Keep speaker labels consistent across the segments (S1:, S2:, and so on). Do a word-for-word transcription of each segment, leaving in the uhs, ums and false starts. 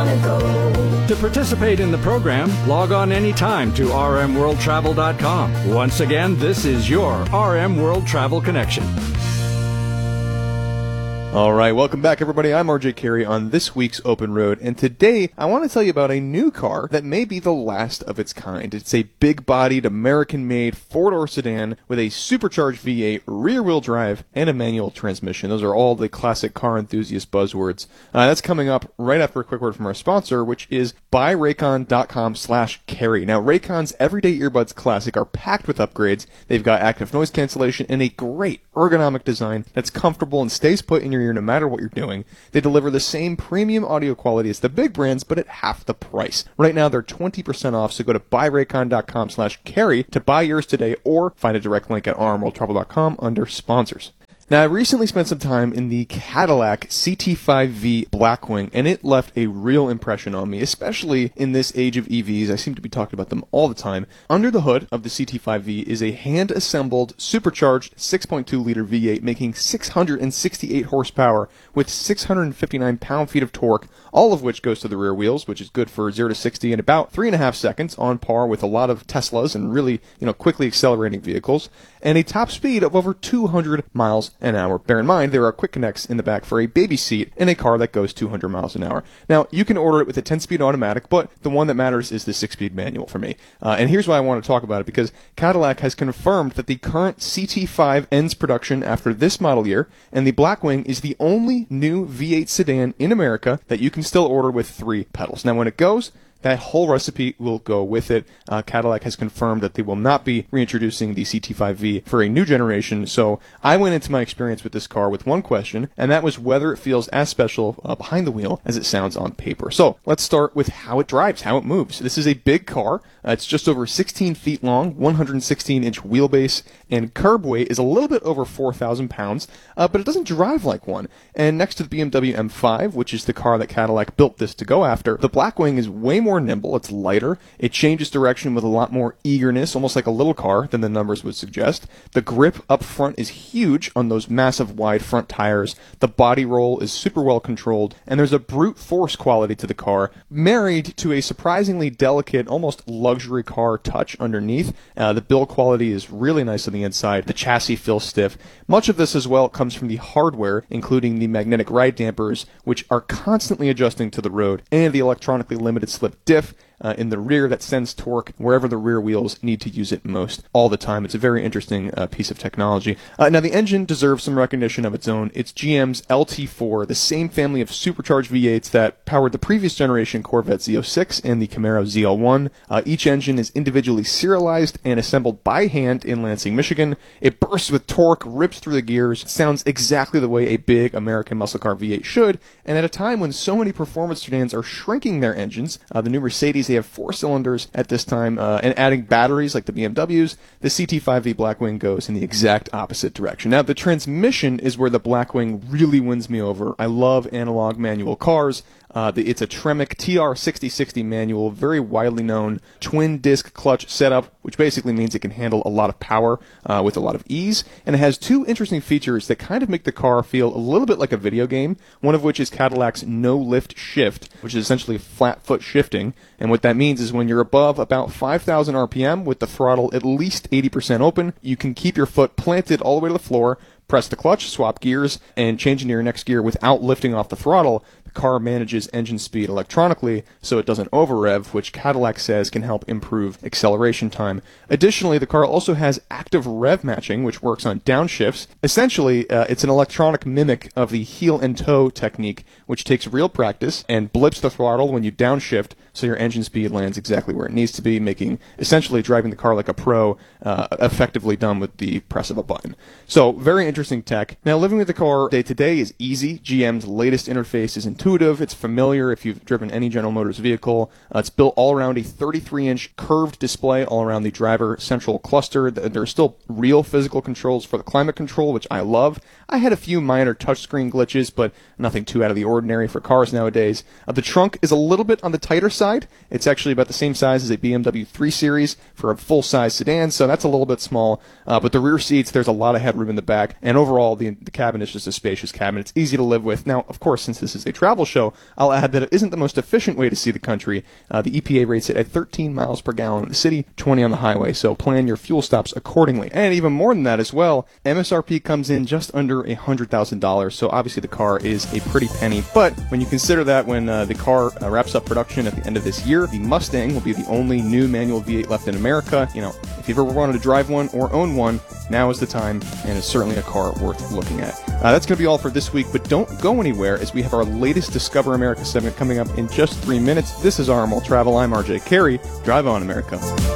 S1: To participate in the program, log on anytime to r m world travel dot com. Once again, this is your R M World Travel Connection.
S2: All right, welcome back, everybody. I'm R J Carey on this week's Open Road, and today I want to tell you about a new car that may be the last of its kind. It's a big-bodied, American-made four-door sedan with a supercharged V eight, rear-wheel drive, and a manual transmission. Those are all the classic car enthusiast buzzwords. Uh, that's coming up right after a quick word from our sponsor, which is buy raycon dot com slash carry. Now, Raycon's Everyday Earbuds Classic are packed with upgrades. They've got active noise cancellation and a great ergonomic design that's comfortable and stays put in your ear no matter what you're doing. They deliver the same premium audio quality as the big brands, but at half the price. Right now, they're twenty percent off, so go to buy raycon dot com slash carry to buy yours today, or find a direct link at r m world travel dot com under sponsors. Now, I recently spent some time in the Cadillac C T five V Blackwing, and it left a real impression on me, especially in this age of E Vs. I seem to be talking about them all the time. Under the hood of the C T five V is a hand-assembled, supercharged six point two liter V eight, making six hundred sixty-eight horsepower with six hundred fifty-nine pound-feet of torque, all of which goes to the rear wheels, which is good for zero to sixty in about three and a half seconds, on par with a lot of Teslas and really, you know, quickly accelerating vehicles, and a top speed of over two hundred miles an hour. Bear in mind, there are quick connects in the back for a baby seat in a car that goes two hundred miles an hour. Now, you can order it with a ten-speed automatic, but the one that matters is the six-speed manual for me. Uh, and here's why I want to talk about it, because Cadillac has confirmed that the current C T five ends production after this model year, and the Blackwing is the only new V eight sedan in America that you can still order with three pedals. Now, when it goes, that whole recipe will go with it. Uh, Cadillac has confirmed that they will not be reintroducing the C T five V for a new generation, so I went into my experience with this car with one question, and that was whether it feels as special uh, behind the wheel as it sounds on paper. So let's start with how it drives, how it moves. This is a big car. Uh, it's just over sixteen feet long, one hundred sixteen inch wheelbase, and curb weight is a little bit over four thousand pounds, uh, but it doesn't drive like one. And next to the B M W M five, which is the car that Cadillac built this to go after, the Blackwing is way more nimble, it's lighter, it changes direction with a lot more eagerness, almost like a little car than the numbers would suggest. The grip up front is huge on those massive wide front tires, the body roll is super well controlled, and there's a brute force quality to the car, married to a surprisingly delicate, almost luxury car touch underneath. Uh, the build quality is really nice on the inside, the chassis feels stiff. Much of this as well comes from the hardware, including the magnetic ride dampers, which are constantly adjusting to the road, and the electronically limited slip diff Uh, in the rear that sends torque wherever the rear wheels need to use it most all the time. It's a very interesting uh, piece of technology. Uh, now, the engine deserves some recognition of its own. It's G M's L T four, the same family of supercharged V eights that powered the previous generation Corvette Z oh six and the Camaro Z L one. Uh, each engine is individually serialized and assembled by hand in Lansing, Michigan. It bursts with torque, rips through the gears, sounds exactly the way a big American muscle car V eight should, and at a time when so many performance sedans are shrinking their engines, uh, the new Mercedes, they have four cylinders at this time, uh, and adding batteries like the B M Ws, the C T five V Blackwing goes in the exact opposite direction. Now, the transmission is where the Blackwing really wins me over. I love analog manual cars. Uh, the, it's a Tremec T R sixty sixty manual, very widely known twin disc clutch setup, which basically means it can handle a lot of power uh, with a lot of ease. And it has two interesting features that kind of make the car feel a little bit like a video game, one of which is Cadillac's no lift shift, which is essentially flat foot shifting. And what that means is when you're above about five thousand R P M with the throttle at least eighty percent open, you can keep your foot planted all the way to the floor, press the clutch, swap gears, and change into your next gear without lifting off the throttle. The car manages engine speed electronically so it doesn't over-rev, which Cadillac says can help improve acceleration time. Additionally, the car also has active rev matching, which works on downshifts. Essentially, uh, it's an electronic mimic of the heel and toe technique, which takes real practice and blips the throttle when you downshift so your engine speed lands exactly where it needs to be, making essentially driving the car like a pro, uh, effectively done with the press of a button. So, very interesting tech. Now, living with the car day to day is easy. G M's latest interface is intuitive, it's familiar if you've driven any General Motors vehicle. Uh, it's built all around a thirty-three inch curved display all around the driver central cluster. There are still real physical controls for the climate control, which I love. I had a few minor touchscreen glitches, but nothing too out of the ordinary for cars nowadays. Uh, the trunk is a little bit on the tighter side side. It's actually about the same size as a B M W three Series for a full-size sedan, so that's a little bit small. Uh, but the rear seats, there's a lot of headroom in the back, and overall, the, the cabin is just a spacious cabin. It's easy to live with. Now, of course, since this is a travel show, I'll add that it isn't the most efficient way to see the country. Uh, the E P A rates it at thirteen miles per gallon in the city, twenty on the highway, so plan your fuel stops accordingly. And even more than that as well, M S R P comes in just under one hundred thousand dollars, so obviously the car is a pretty penny. But when you consider that when uh, the car uh, wraps up production at the end of this year, the Mustang will be the only new manual V eight left in America. You know, if you've ever wanted to drive one or own one, now is the time, and it's certainly a car worth looking at. Uh, that's going to be all for this week, but don't go anywhere as we have our latest Discover America segment coming up in just three minutes. This is R M World Travel. I'm R J Carey. Drive on, America.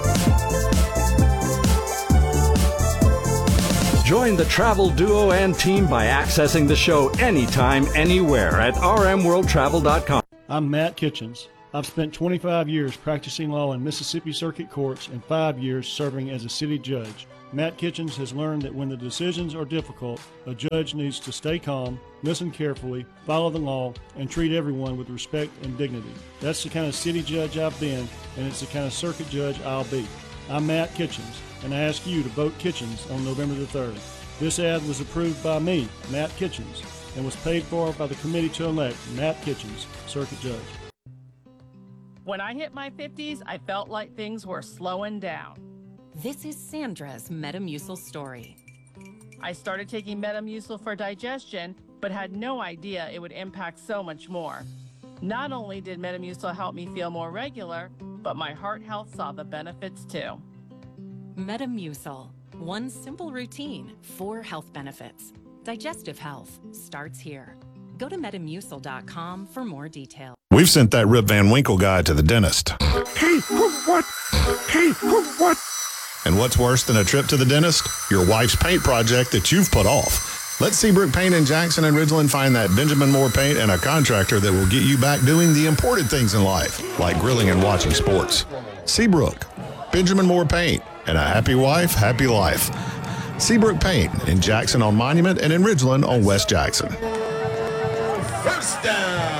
S1: Join the travel duo and team by accessing the show anytime, anywhere at r m world travel dot com.
S3: I'm Matt Kitchens. I've spent twenty-five years practicing law in Mississippi Circuit Courts and five years serving as a city judge. Matt Kitchens has learned that when the decisions are difficult, a judge needs to stay calm, listen carefully, follow the law, and treat everyone with respect and dignity. That's the kind of city judge I've been, and it's the kind of circuit judge I'll be. I'm Matt Kitchens, and I ask you to vote Kitchens on November the third. This ad was approved by me, Matt Kitchens, and was paid for by the committee to elect Matt Kitchens, circuit judge.
S4: When I hit my fifties, I felt like things were slowing down.
S5: This is Sandra's Metamucil story.
S4: I started taking Metamucil for digestion, but had no idea it would impact so much more. Not only did Metamucil help me feel more regular, but my heart health saw the benefits too.
S5: Metamucil, one simple routine, four health benefits. Digestive health starts here. Go to metamucil dot com for more details.
S6: We've sent that Rip Van Winkle guy to the dentist.
S7: Hey, what? Hey, what?
S6: And what's worse than a trip to the dentist? Your wife's paint project that you've put off. Let Seabrook Paint in Jackson and Ridgeland find that Benjamin Moore paint and a contractor that will get you back doing the important things in life, like grilling and watching sports. Seabrook, Benjamin Moore Paint, and a happy wife, happy life. Seabrook Paint in Jackson on Monument and in Ridgeland on West Jackson.
S8: First down.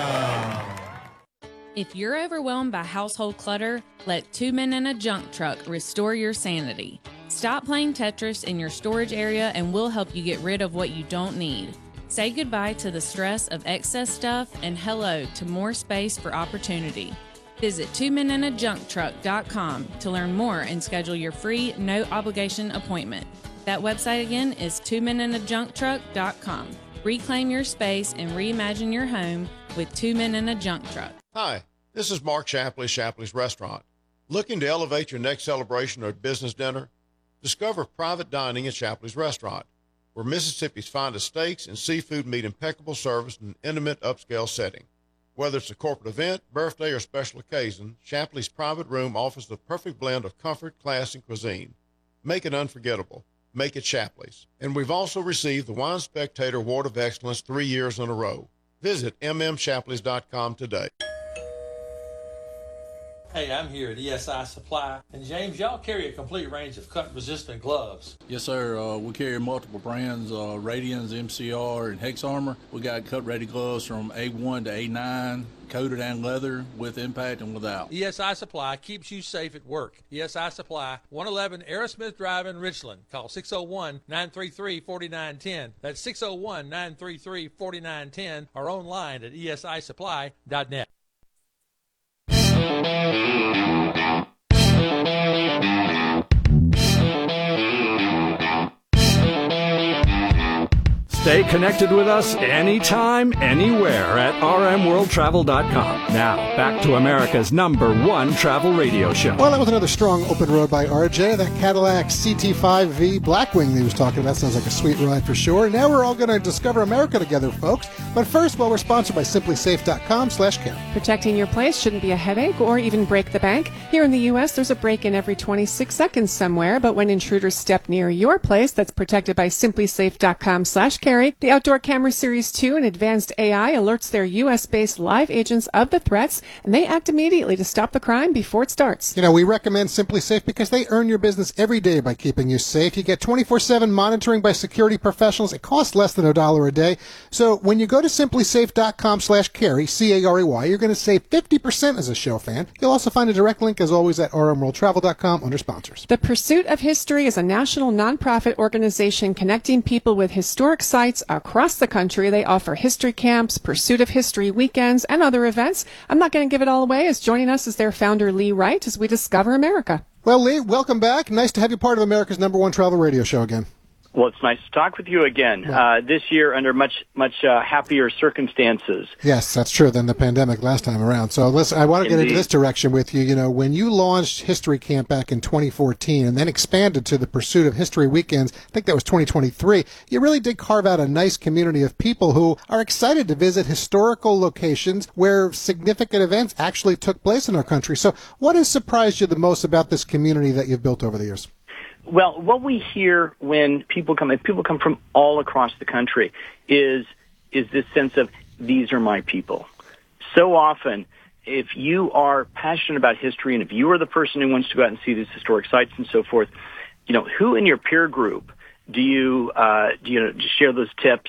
S9: If you're overwhelmed by household clutter, let Two Men and a Junk Truck restore your sanity. Stop playing Tetris in your storage area and we'll help you get rid of what you don't need. Say goodbye to the stress of excess stuff and hello to more space for opportunity. Visit two men and a junk truck dot com to learn more and schedule your free, no-obligation appointment. That website again is two men and a junk truck dot com. Reclaim your space and reimagine your home with Two Men and a Junk Truck.
S10: Hi, this is Mark Shapley, Shapley's Restaurant. Looking to elevate your next celebration or business dinner? Discover private dining at Shapley's Restaurant, where Mississippi's finest steaks and seafood meet impeccable service in an intimate, upscale setting. Whether it's a corporate event, birthday, or special occasion, Shapley's private room offers the perfect blend of comfort, class, and cuisine. Make it unforgettable. Make it Shapley's. And we've also received the Wine Spectator Award of Excellence three years in a row. Visit m m shapleys dot com today.
S11: Hey, I'm here at E S I Supply, and James, y'all carry a complete range of cut-resistant gloves.
S12: Yes, sir. Uh, we carry multiple brands, uh, Radians, M C R, and Hex Armor. We got cut-ready gloves from A one to A nine, coated and leather, with impact and without.
S11: E S I Supply keeps you safe at work. E S I Supply, one eleven Aerosmith Drive in Richland. Call six oh one, nine three three, four nine one oh. That's six oh one, nine three three, four nine one oh, or online at E S I supply dot net.
S1: Stay connected with us anytime, anywhere at r m world travel dot com. Now, back to America's number one travel radio show.
S13: Well, that was another strong open road by R J. That Cadillac C T five V Blackwing that he was talking about sounds like a sweet ride for sure. Now we're all going to discover America together, folks. But first, well, we're sponsored by simply safe dot com slash care.
S14: Protecting your place shouldn't be a headache or even break the bank. Here in the U S, there's a break-in every twenty-six seconds somewhere. But when intruders step near your place that's protected by simply safe dot com slash care, military. The Outdoor Camera Series two and advanced A I alerts their U S-based live agents of the threats, and they act immediately to stop the crime before it starts.
S13: You know, we recommend Simply Safe because they earn your business every day by keeping you safe. You get twenty-four seven monitoring by security professionals. It costs less than a dollar a day. So when you go to simply safe dot com slash carry, C A R E Y, you're going to save fifty percent as a show fan. You'll also find a direct link, as always, at r m world travel dot com under sponsors.
S14: The Pursuit of History is a national nonprofit organization connecting people with historic sites across the country. They offer history camps, Pursuit of History weekends, and other events. I'm not going to give it all away, as joining us is their founder, Lee Wright, as we discover America.
S13: Well, Lee, welcome back. Nice to have you part of America's number one travel radio show again.
S15: Well, it's nice to talk with you again, uh, this year under much, much uh, happier circumstances.
S13: Yes, that's true, than the pandemic last time around. So listen, I want to get
S15: Indeed.
S13: into this direction with you. You know, when you launched History Camp back in twenty fourteen and then expanded to the Pursuit of History weekends, I think that was twenty twenty-three, you really did carve out a nice community of people who are excited to visit historical locations where significant events actually took place in our country. So what has surprised you the most about this community that you've built over the years?
S15: Well, what we hear when people come, and people come from all across the country, is is this sense of, these are my people. So often, if you are passionate about history, and if you are the person who wants to go out and see these historic sites and so forth, you know, who in your peer group do you uh, do you know, share those tips